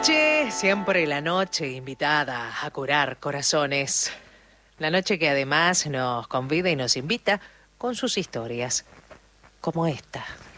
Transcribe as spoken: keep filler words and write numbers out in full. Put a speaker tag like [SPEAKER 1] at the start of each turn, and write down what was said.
[SPEAKER 1] noche, siempre la noche invitada a curar corazones. La noche que además nos convida y nos invita con sus historias, como esta.